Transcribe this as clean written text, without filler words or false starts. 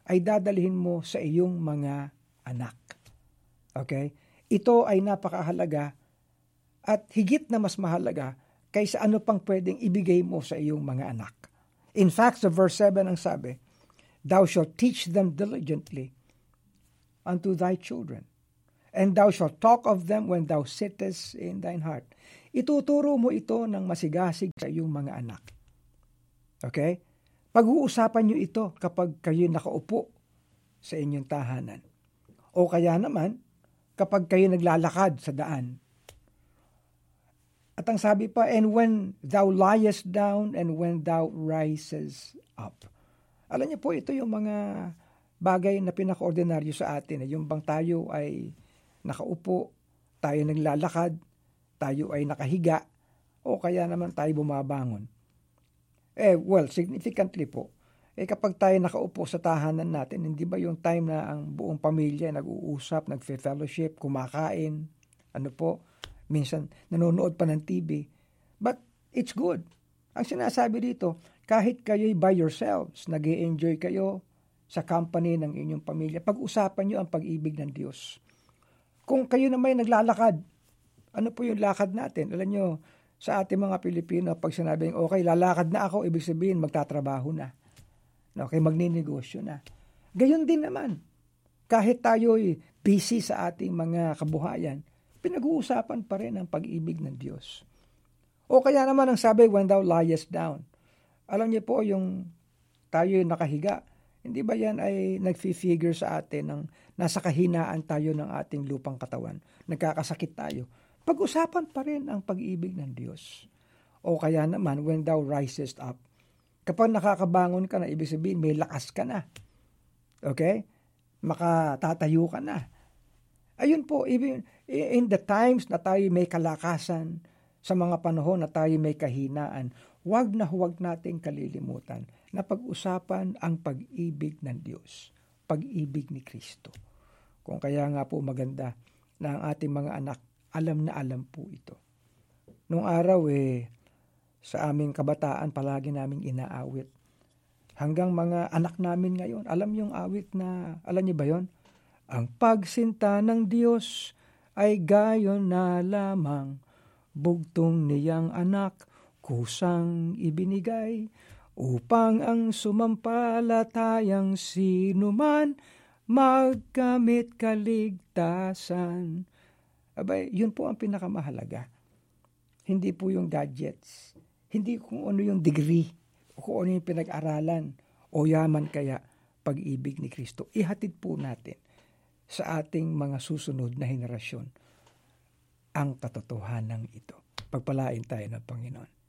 ay dadalhin mo sa iyong mga anak. Okay? Ito ay napakahalaga at higit na mas mahalaga kaysa ano pang pwedeng ibigay mo sa iyong mga anak. In fact, sa verse 7 ang sabi, "Thou shalt teach them diligently unto thy children, and thou shalt talk of them when thou sittest in thine heart." Ituturo mo ito ng masigasig sa iyong mga anak. Okay? Pag-uusapan nyo ito kapag kayo nakaupo sa inyong tahanan. O kaya naman, kapag kayo naglalakad sa daan. At ang sabi pa, "And when thou liest down and when thou rises up." Alam niyo po, ito yung mga bagay na pinaka-ordinaryo sa atin. Yung bang tayo ay nakaupo, tayo naglalakad, tayo ay nakahiga, o kaya naman tayo bumabangon. Significantly po, kapag tayo nakaupo sa tahanan natin, hindi ba yung time na ang buong pamilya nag-uusap, nag-fellowship, kumakain, minsan nanonood pa ng TV. But it's good. Ang sinasabi dito, kahit kayo'y by yourselves, nag-i-enjoy kayo sa company ng inyong pamilya, pag-usapan nyo ang pag-ibig ng Diyos. Kung kayo naman naglalakad, ano po yung lakad natin? Alam nyo, sa ating mga Pilipino, pag sinabing, okay, lalakad na ako, ibig sabihin, magtatrabaho na. Okay, magninegosyo na. Gayon din naman. Kahit tayo'y busy sa ating mga kabuhayan, pinag-uusapan pa rin ang pag-ibig ng Diyos. O kaya naman ang sabi, "When thou liest down." Alam niyo po, yung tayo'y nakahiga, hindi ba yan ay nag-figure sa atin ng nasa kahinaan tayo ng ating lupang katawan? Nagkakasakit tayo. Pag-usapan pa rin ang pag-ibig ng Diyos. O kaya naman, "When thou risest up." Kapag nakakabangon ka na, ibig sabihin, may lakas ka na. Okay? Makatatayo ka na. Ayun po, even in the times na tayo may kalakasan, sa mga panahon na tayo may kahinaan, huwag nating kalilimutan na pag-usapan ang pag-ibig ng Diyos, pag-ibig ni Kristo. Kung kaya nga po maganda na ang ating mga anak, alam na alam po ito. Nung araw sa aming kabataan, palagi naming inaawit. Hanggang mga anak namin ngayon, alam yung awit na, alam niyo ba yon? "Ang pagsinta ng Diyos ay gayon na lamang, bugtong niyang anak kusang ibinigay, upang ang sumampalatayang sinuman magkamit kaligtasan." Abay, yun po ang pinakamahalaga. Hindi po yung gadgets. Hindi kung ano yung degree, o kung ano yung pinag-aralan, o yaman kaya, pag-ibig ni Kristo. Ihatid po natin sa ating mga susunod na henerasyon ang katotohanan ito. Pagpalain tayo ng Panginoon.